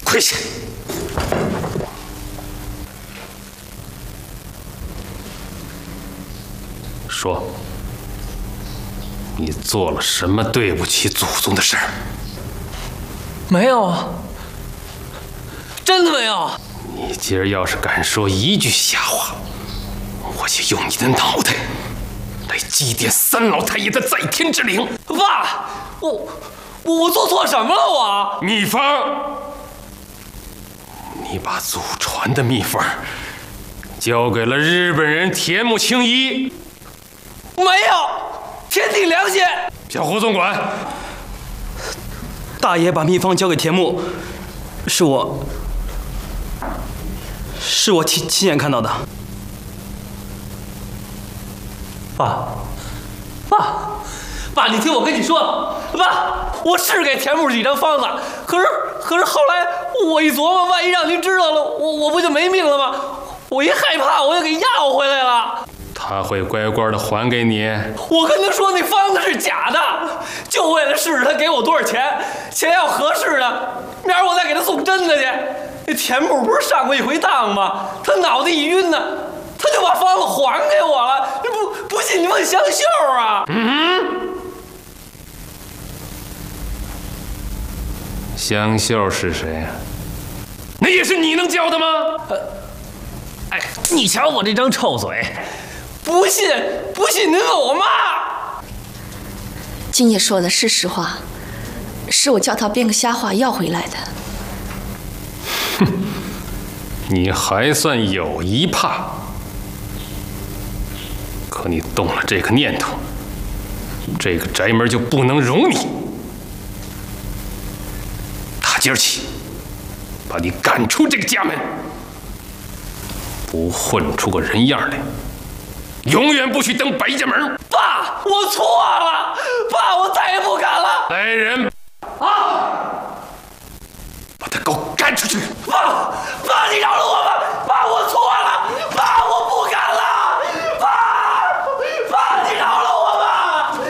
跪下！说，你做了什么对不起祖宗的事儿？ 没有啊，真的没有。 你今儿要是敢说一句瞎话，我就用你的脑袋来祭奠三老太爷的在天之灵。 爸，我做错什么了？我秘方，你把祖传的秘方交给了日本人田木清一。 没有，天地良心。 小胡总管， 大爷把秘方交给田木，是我亲眼看到的。 爸，你听我跟你说，爸，我是给田木几张方子，可是后来我一琢磨，万一让您知道了，我不就没命了吗？我一害怕，我就给要回来了。 他会乖乖的还给你。 我跟他说那方子是假的，就为了试试他给我多少钱，钱要合适的，明儿我再给他送真的去。那田木不是上过一回当吗？他脑袋一晕呢，他就把方子还给我了。不信你问香秀啊。 香秀是谁？那也是你能教的吗？ 哎，你瞧我这张臭嘴，不信您问我妈。 金爷说的是实话，是我叫他编个瞎话要回来的。 哼，你还算有一怕。可你动了这个念头，这个宅门就不能容你。打今儿起，把你赶出这个家门，不混出个人样来，永远不许登白家门。 爸，我错了，爸，我再也不敢了。 来人， 啊！ 把他给我赶出去！ 爸，你饶了我吧！爸，我错了，爸，我不敢了。爸，你饶了我吧！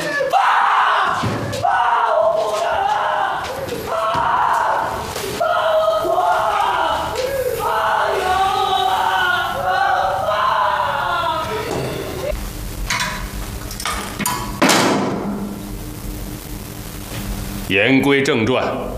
爸，我不敢了。爸，我错了。爸，你饶了我吧！ 言归正传。